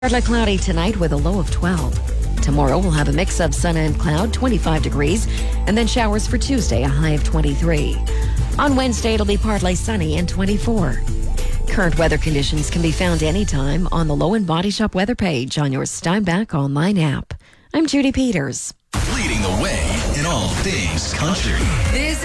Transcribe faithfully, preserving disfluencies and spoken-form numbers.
Partly cloudy tonight with a low of twelve. Tomorrow we'll have a mix of sun and cloud, twenty-five degrees, and then showers for Tuesday, a high of twenty-three. On Wednesday, it'll be partly sunny and twenty-four. Current weather conditions can be found anytime on the Low and Body Shop weather page on your Steinbach online app. I'm Judy Peters. Leading the way in all things country. This